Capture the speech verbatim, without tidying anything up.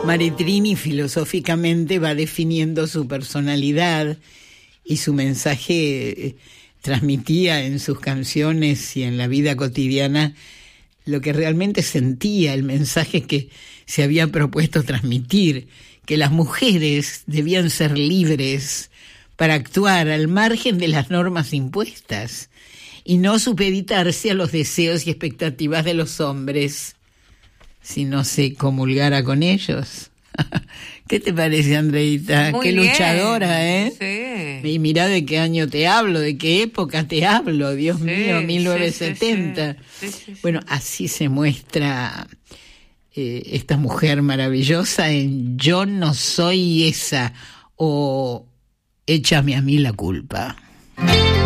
Maritrini filosóficamente va definiendo su personalidad y su mensaje. eh, transmitía en sus canciones y en la vida cotidiana lo que realmente sentía, el mensaje que se había propuesto transmitir, que las mujeres debían ser libres para actuar al margen de las normas impuestas y no supeditarse a los deseos y expectativas de los hombres si no se comulgara con ellos. ¿Qué te parece, Andreita? Muy Qué bien. luchadora, ¿eh? Sí. Y mirá de qué año te hablo, de qué época te hablo, Dios Sí, mío, mil novecientos setenta. sí, sí, sí, sí, sí. Bueno, así se muestra eh, esta mujer maravillosa en Yo no soy esa, o Échame a mí la culpa.